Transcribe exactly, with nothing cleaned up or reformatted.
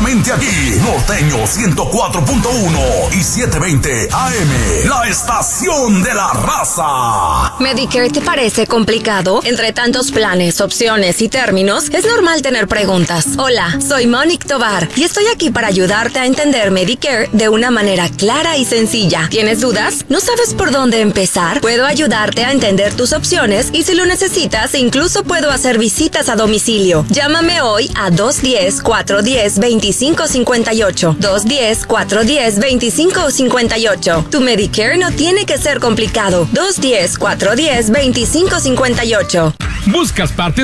solamente aquí, Norteño ciento cuatro punto uno y setecientos veinte A M, la estación de la raza. ¿Medicare te parece complicado? Entre tantos planes, opciones y términos, es normal tener preguntas. Hola, soy Monique Tovar y estoy aquí para ayudarte a entender Medicare de una manera clara y sencilla. ¿Tienes dudas? ¿No sabes por dónde empezar? Puedo ayudarte a entender tus opciones y si lo necesitas, incluso puedo hacer visitas a domicilio. Llámame hoy a dos uno cero, cuatro uno cero, dos cinco cinco ocho. dos uno cero, cuatro uno cero, dos cinco cinco ocho. Tu Medicare no tiene que ser complicado. dos uno cero, cuatro uno cero, dos cinco cinco ocho. ¿Buscas partes